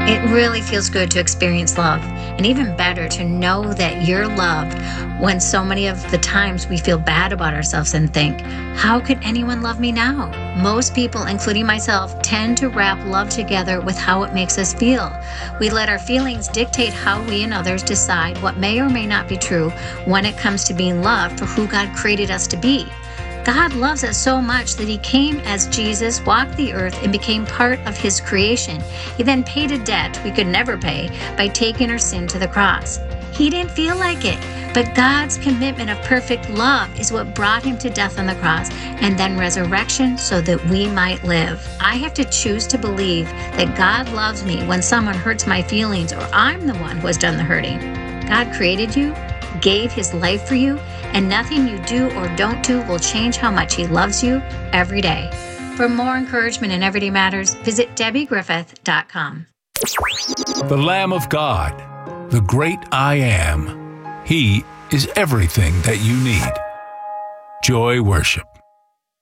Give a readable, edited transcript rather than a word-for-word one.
It really feels good to experience love, and even better to know that you're loved when so many of the times we feel bad about ourselves and think, how could anyone love me now? Most people, including myself, tend to wrap love together with how it makes us feel. We let our feelings dictate how we and others decide what may or may not be true when it comes to being loved for who God created us to be. God loves us so much that he came as Jesus, walked the earth, and became part of his creation. He then paid a debt we could never pay by taking our sin to the cross. He didn't feel like it, but God's commitment of perfect love is what brought him to death on the cross and then resurrection so that we might live. I have to choose to believe that God loves me when someone hurts my feelings or I'm the one who has done the hurting. God created you, gave his life for you, and nothing you do or don't do will change how much he loves you every day. For more encouragement in Everyday Matters, visit DebbieGriffith.com. The Lamb of God, the great I Am. He is everything that you need. Joy Worship.